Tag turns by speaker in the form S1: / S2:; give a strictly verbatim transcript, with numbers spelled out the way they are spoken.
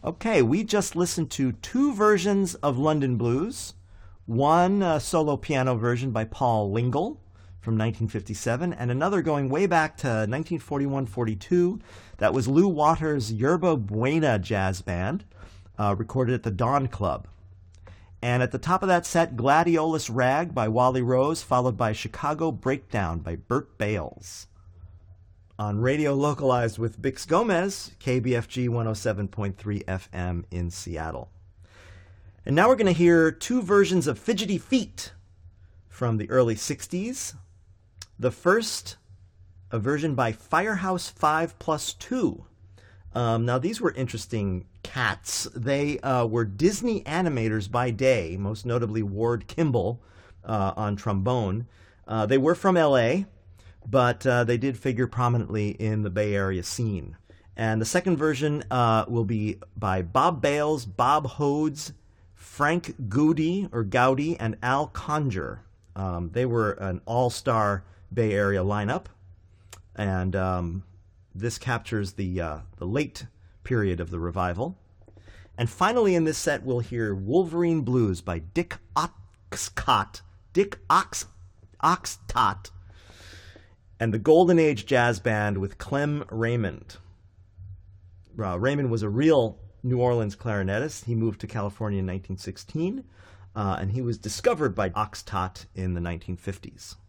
S1: Okay, we just listened to two versions of London Blues. One uh, solo piano version by Paul Lingle from nineteen fifty-seven, and another going way back to nineteen forty-one forty-two. That was Lou Waters' Yerba Buena Jazz Band, uh, recorded at the Dawn Club. And at the top of that set, Gladiolus Rag by Wally Rose, followed by Chicago Breakdown by Bert Bales. On radio localized with Bix Gomez, K B F G one oh seven point three F M in Seattle. And now we're going to hear two versions of Fidgety Feet from the early sixties. The first, a version by Firehouse five plus two. Um, now, these were interesting cats. They uh, were Disney animators by day, most notably Ward Kimball uh, on trombone. Uh, they were from L A, but uh, they did figure prominently in the Bay Area scene. And the second version uh, will be by Bob Bales, Bob Hodes, Frank Goody, or Gowdy, and Al Conger. Um, they were an all-star Bay Area lineup, and um, this captures the uh, the late period of the revival. And finally in this set, we'll hear Wolverine Blues by Dick Oxcott, Dick Ox, Oxtott, and the Golden Age Jazz Band with Clem Raymond. Uh, Raymond was a real New Orleans clarinetist. He moved to California in nineteen sixteen, uh, and he was discovered by Oxtott in the nineteen fifties.